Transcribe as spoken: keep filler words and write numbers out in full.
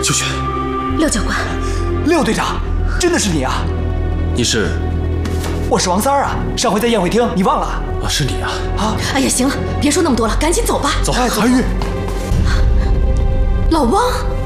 秀雪， 廖教官， 廖队长，真的是你啊！ 你是？ 我是王三儿啊，上回在宴会厅你忘了？ 啊，是你啊！ 啊！ 哎呀，行了，别说那么多了，赶紧走吧。 走， 哎， 韩愈， 老汪。